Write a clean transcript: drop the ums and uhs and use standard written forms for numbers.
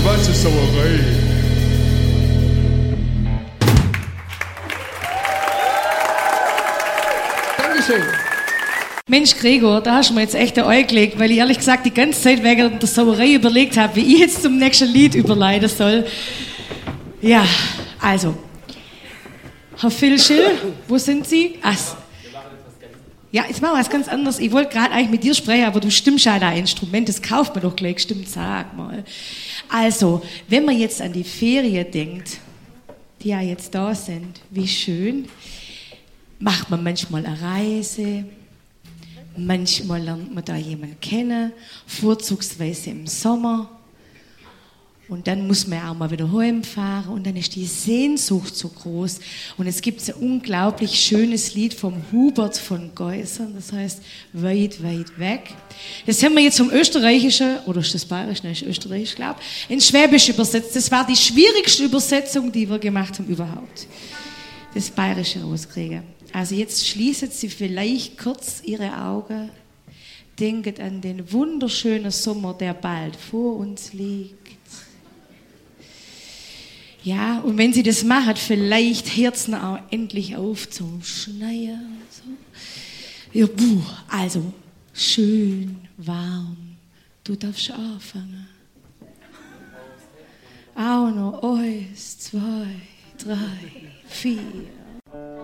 schwarze Sauerei. Dankeschön. Mensch, Gregor, da hast du mir jetzt echt ein Ei gelegt, weil ich ehrlich gesagt die ganze Zeit wegen der Sauerei überlegt habe, wie ich jetzt zum nächsten Lied überleiten soll. Ja, also, Herr Phil Schill, wo sind Sie? Ja, jetzt machen wir was ganz anderes. Ich wollte gerade eigentlich mit dir sprechen, aber du stimmst ja da Instrument, das kauft man doch gleich, stimmt, sag mal. Also, wenn man jetzt an die Ferien denkt, die ja jetzt da sind, wie schön, macht man manchmal eine Reise, manchmal lernt man da jemanden kennen, vorzugsweise im Sommer. Und dann muss man auch mal wieder heimfahren und dann ist die Sehnsucht so groß. Und es gibt ein unglaublich schönes Lied vom Hubert von Geusern, das heißt Weit, weit weg. Das haben wir jetzt vom Österreichischen, oder ist das Bayerisch, nein, ist Österreichisch, glaube ich, ins Schwäbische übersetzt. Das war die schwierigste Übersetzung, die wir gemacht haben überhaupt. Das Bayerische rauskriegen. Also jetzt schließen Sie vielleicht kurz Ihre Augen, denken an den wunderschönen Sommer, der bald vor uns liegt. Ja, und wenn Sie das machen, vielleicht hört es auch endlich auf zum Schneien. So. Ja, also, schön, warm. Du darfst anfangen. Auch noch 1, 2, 3, 4.